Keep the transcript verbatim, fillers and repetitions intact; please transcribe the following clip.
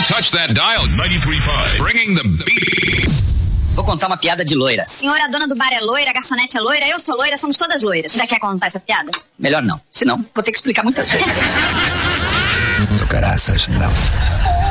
touch that dial. ninety-three point five. Bringing the beat. Vou contar uma piada de loira. Senhora, a dona do bar é loira, a garçonete é loira, eu sou loira, somos todas loiras. Já quer contar essa piada? Melhor não. Senão, vou ter que explicar muitas vezes. Do caraças, não.